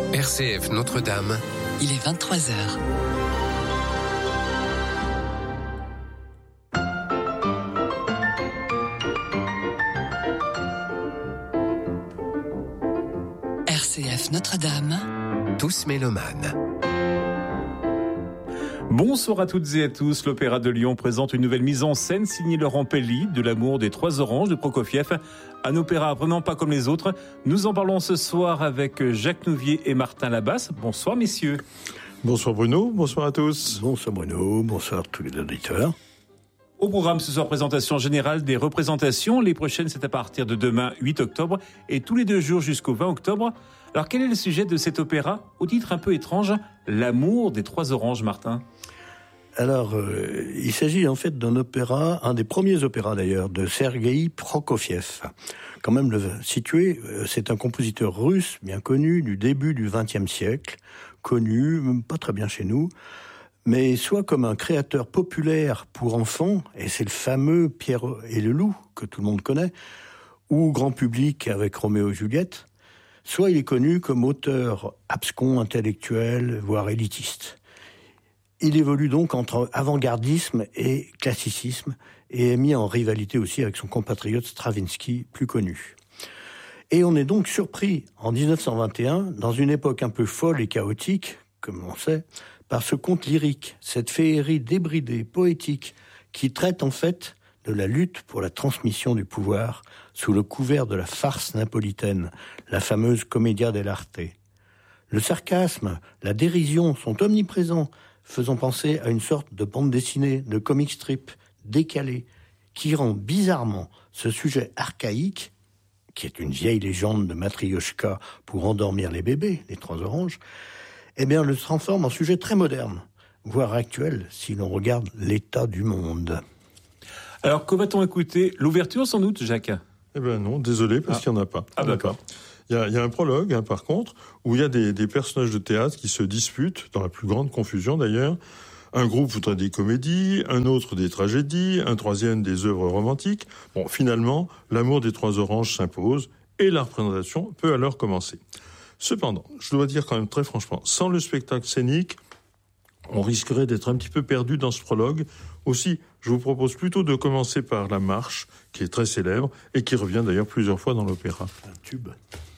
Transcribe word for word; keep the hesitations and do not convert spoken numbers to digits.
R C F Notre-Dame. Il est vingt-trois heures. R C F Notre-Dame. Tous mélomanes. Bonsoir à toutes et à tous. L'Opéra de Lyon présente une nouvelle mise en scène signée Laurent Pelli de L'amour des trois oranges de Prokofiev. Un opéra vraiment pas comme les autres. Nous en parlons ce soir avec Jacques Nouvier et Martin Labasse. Bonsoir messieurs. Bonsoir Bruno, bonsoir à tous. Bonsoir Bruno, bonsoir à tous les auditeurs. Au programme ce soir, présentation générale des représentations. Les prochaines, c'est à partir de demain, huit octobre, et tous les deux jours jusqu'au vingt octobre. Alors, quel est le sujet de cet opéra, au titre un peu étrange, L'amour des trois oranges, Martin ? Alors, euh, il s'agit en fait d'un opéra, un des premiers opéras d'ailleurs, de Sergueï Prokofiev. Quand même le situer, c'est un compositeur russe bien connu du début du vingtième siècle, connu, pas très bien chez nous, mais soit comme un créateur populaire pour enfants, et c'est le fameux Pierre et le loup que tout le monde connaît, ou grand public avec Roméo et Juliette, soit il est connu comme auteur abscon, intellectuel, voire élitiste. Il évolue donc entre avant-gardisme et classicisme et est mis en rivalité aussi avec son compatriote Stravinsky, plus connu. Et on est donc surpris en dix-neuf cent vingt et un, dans une époque un peu folle et chaotique, comme on sait, par ce conte lyrique, cette féerie débridée, poétique, qui traite en fait de la lutte pour la transmission du pouvoir sous le couvert de la farce napolitaine, la fameuse commedia dell'arte. Le sarcasme, la dérision sont omniprésents, faisant penser à une sorte de bande dessinée, de comic strip décalé, qui rend bizarrement ce sujet archaïque, qui est une vieille légende de Matryoshka pour endormir les bébés, les trois oranges, eh bien, le transforme en sujet très moderne, voire actuel, si l'on regarde l'état du monde. Alors, que va-t-on écouter ? L'ouverture, sans doute, Jacques ? Eh ben non, désolé, parce ah. qu'il n'y en a pas. Ah, d'accord. Il y a, il y a un prologue, hein, par contre, où il y a des, des personnages de théâtre qui se disputent, dans la plus grande confusion d'ailleurs. Un groupe voudrait des comédies, un autre des tragédies, un troisième des œuvres romantiques. Bon, finalement, l'amour des trois oranges s'impose, et la représentation peut alors commencer. Cependant, je dois dire quand même très franchement, sans le spectacle scénique, on risquerait d'être un petit peu perdu dans ce prologue. Aussi, je vous propose plutôt de commencer par la marche, qui est très célèbre, et qui revient d'ailleurs plusieurs fois dans l'opéra. Un tube.